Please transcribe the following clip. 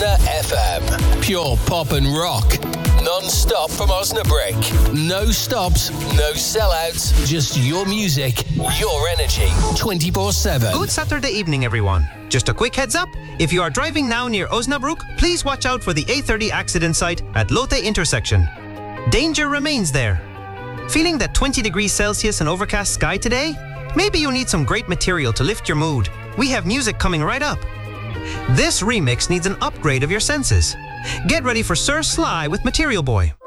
Osna FM. Pure pop and rock. Non-stop from Osnabrück. No stops, no sellouts. Just your music, your energy. 24/7. Good Saturday evening, everyone. Just a quick heads up. If you are driving now near Osnabrück, please watch out for the A30 accident site at Lotte intersection. Danger remains there. Feeling that 20 degrees Celsius and overcast sky today? Maybe you need some great material to lift your mood. We have music coming right up. This remix needs an upgrade of your senses. Get ready for Sir Sly with Material Boy.